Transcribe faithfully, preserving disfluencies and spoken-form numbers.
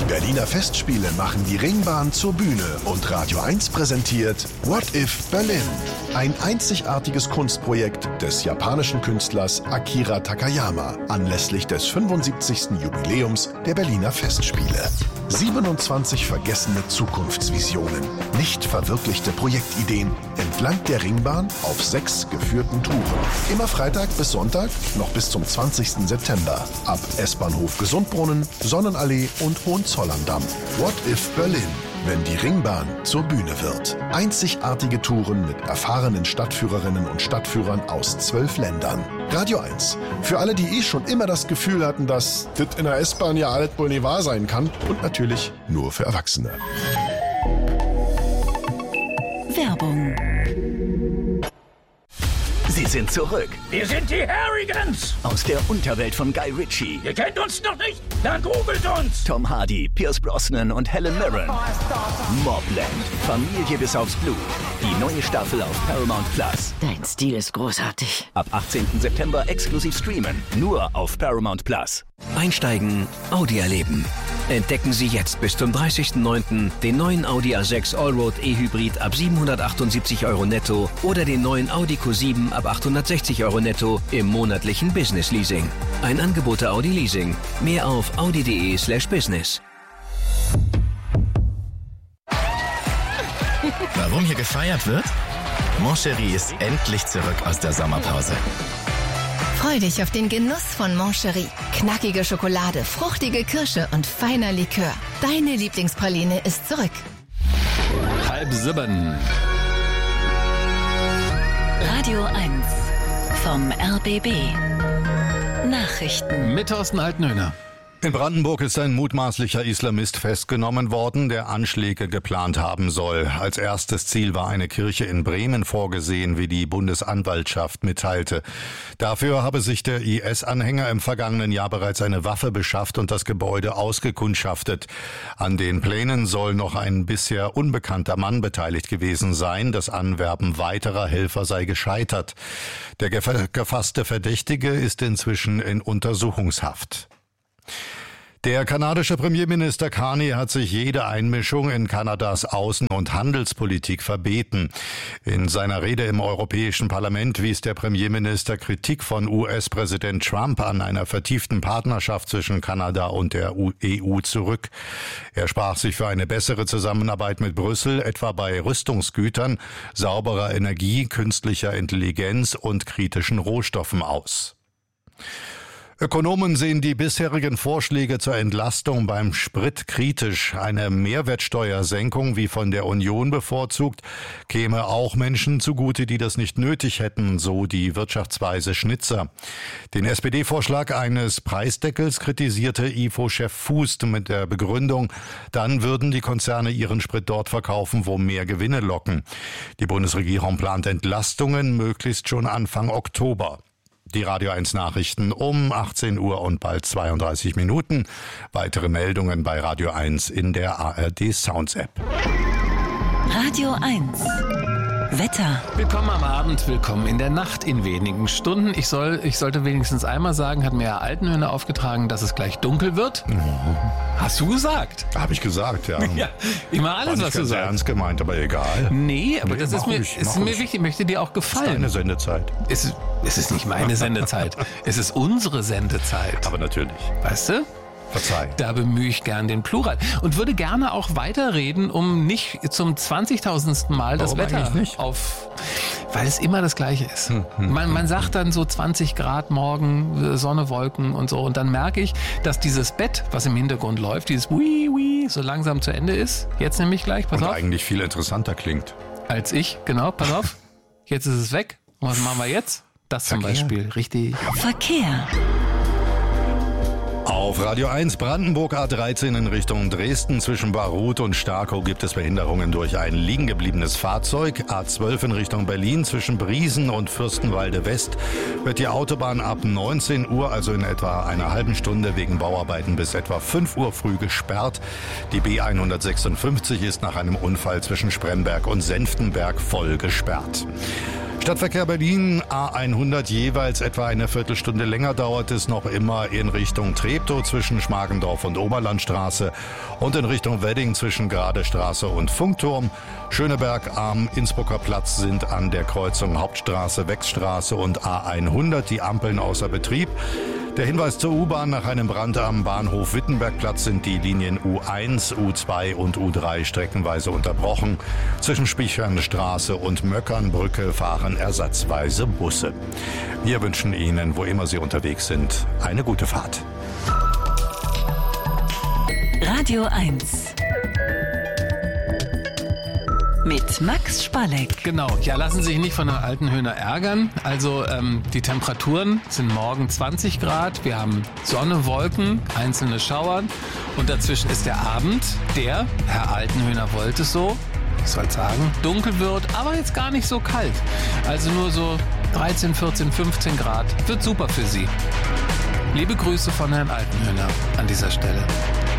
Die Berliner Festspiele machen die Ringbahn zur Bühne und Radio eins präsentiert What If Berlin? Ein einzigartiges Kunstprojekt des japanischen Künstlers Akira Takayama anlässlich des fünfundsiebzigsten Jubiläums der Berliner Festspiele. siebenundzwanzig vergessene Zukunftsvisionen, nicht verwirklichte Projektideen entlang der Ringbahn auf sechs geführten Touren. Immer Freitag bis Sonntag, noch bis zum zwanzigsten September. Ab S-Bahnhof Gesundbrunnen, Sonnenallee und Hohenzollern-Damm. What if Berlin? Wenn die Ringbahn zur Bühne wird. Einzigartige Touren mit erfahrenen Stadtführerinnen und Stadtführern aus zwölf Ländern. Radio eins. Für alle, die eh schon immer das Gefühl hatten, dass das in der S-Bahn ja alles wohl nicht wahr sein kann. Und natürlich nur für Erwachsene. Werbung. Sie sind zurück. Wir sind die Harrigans. Aus der Unterwelt von Guy Ritchie. Ihr kennt uns noch nicht? Dann googelt uns. Tom Hardy, Pierce Brosnan und Helen Mirren. Mobland. Familie bis aufs Blut. Die neue Staffel auf Paramount Plus. Dein Stil ist großartig. Ab achtzehnten September exklusiv streamen. Nur auf Paramount Plus. Einsteigen, Audi erleben. Entdecken Sie jetzt bis zum dreißigsten neunten den neuen Audi A sechs Allroad E-Hybrid ab siebenhundertachtundsiebzig Euro netto oder den neuen Audi Q sieben ab achthundertsechzig Euro netto im monatlichen Business Leasing. Ein Angebot der Audi Leasing. Mehr auf audi.de slash business. Warum hier gefeiert wird? Moncherie ist endlich zurück aus der Sommerpause. Freu dich auf den Genuss von Moncherie. Knackige Schokolade, fruchtige Kirsche und feiner Likör. Deine Lieblingspraline ist zurück. Halb sieben. Radio eins vom R B B. Nachrichten. Mit Thorsten Altenhöhner. In Brandenburg ist ein mutmaßlicher Islamist festgenommen worden, der Anschläge geplant haben soll. Als erstes Ziel war eine Kirche in Bremen vorgesehen, wie die Bundesanwaltschaft mitteilte. Dafür habe sich der I S-Anhänger im vergangenen Jahr bereits eine Waffe beschafft und das Gebäude ausgekundschaftet. An den Plänen soll noch ein bisher unbekannter Mann beteiligt gewesen sein. Das Anwerben weiterer Helfer sei gescheitert. Der gefasste Verdächtige ist inzwischen in Untersuchungshaft. Der kanadische Premierminister Carney hat sich jede Einmischung in Kanadas Außen- und Handelspolitik verbeten. In seiner Rede im Europäischen Parlament wies der Premierminister Kritik von U S-Präsident Trump an einer vertieften Partnerschaft zwischen Kanada und der E U zurück. Er sprach sich für eine bessere Zusammenarbeit mit Brüssel, etwa bei Rüstungsgütern, sauberer Energie, künstlicher Intelligenz und kritischen Rohstoffen aus. Ökonomen sehen die bisherigen Vorschläge zur Entlastung beim Sprit kritisch. Eine Mehrwertsteuersenkung, wie von der Union bevorzugt, käme auch Menschen zugute, die das nicht nötig hätten, so die Wirtschaftsweise Schnitzer. Den S P D-Vorschlag eines Preisdeckels kritisierte I F O-Chef Fuß mit der Begründung, dann würden die Konzerne ihren Sprit dort verkaufen, wo mehr Gewinne locken. Die Bundesregierung plant Entlastungen möglichst schon Anfang Oktober. Die Radio eins Nachrichten um achtzehn Uhr und bald zweiunddreißig Minuten. Weitere Meldungen bei Radio eins in der A R D Sounds App. Radio eins. Wetter. Willkommen am Abend, willkommen in der Nacht in wenigen Stunden. Ich soll, ich sollte wenigstens einmal sagen, hat mir Herr Altenhöhner aufgetragen, dass es gleich dunkel wird. Mhm. Hast du gesagt? Habe ich gesagt, ja. Ja, immer alles, was du sagst. Ernst gemeint, aber egal. Nee, aber nee, das ist mir, ruhig, ist mir wichtig, möchte dir auch gefallen. Es ist deine Sendezeit. Es ist, es ist nicht meine Sendezeit, es ist unsere Sendezeit. Aber natürlich. Weißt du? Verzeih. Da bemühe ich gern den Plural. Und würde gerne auch weiterreden, um nicht zum zwanzigtausendsten Mal das Warum Wetter nicht? auf... Weil es immer das Gleiche ist. Hm, hm, man, man sagt dann so zwanzig Grad morgen, Sonne, Wolken und so. Und dann merke ich, dass dieses Bett, was im Hintergrund läuft, dieses Wii, Wii, so langsam zu Ende ist. Jetzt nämlich gleich, pass Und auf. eigentlich viel interessanter klingt. Als ich, genau, pass auf. Jetzt ist es weg. Und was machen wir jetzt? Das zum Verkehr. Beispiel, richtig. Verkehr. Auf Radio eins Brandenburg A dreizehn in Richtung Dresden zwischen Baruth und Starkow gibt es Behinderungen durch ein liegengebliebenes Fahrzeug. A zwölf in Richtung Berlin zwischen Briesen und Fürstenwalde West wird die Autobahn ab neunzehn Uhr, also in etwa einer halben Stunde wegen Bauarbeiten bis etwa fünf Uhr früh gesperrt. Die B hundertsechsundfünfzig ist nach einem Unfall zwischen Spremberg und Senftenberg voll gesperrt. Stadtverkehr Berlin, A hundert jeweils etwa eine Viertelstunde länger dauert es noch immer in Richtung Treptow zwischen Schmargendorf und Oberlandstraße und in Richtung Wedding zwischen Gradestraße und Funkturm. Schöneberg am Innsbrucker Platz sind an der Kreuzung Hauptstraße, Wechstraße und A hundert die Ampeln außer Betrieb. Der Hinweis zur U-Bahn: Nach einem Brand am Bahnhof Wittenbergplatz sind die Linien U eins, U zwei und U drei streckenweise unterbrochen. Zwischen Spichernstraße und Möckernbrücke fahren ersatzweise Busse. Wir wünschen Ihnen, wo immer Sie unterwegs sind, eine gute Fahrt. Radio eins. Mit Max Spalleck. Genau, ja, lassen Sie sich nicht von der Altenhöhner ärgern. Also ähm, die Temperaturen sind morgen zwanzig Grad. Wir haben Sonne, Wolken, einzelne Schauern. Und dazwischen ist der Abend, der, Herr Altenhöhner wollte es so, ich soll sagen, dunkel wird, aber jetzt gar nicht so kalt. Also nur so dreizehn, vierzehn, fünfzehn Grad. Wird super für Sie. Liebe Grüße von Herrn Altenhöhner an dieser Stelle.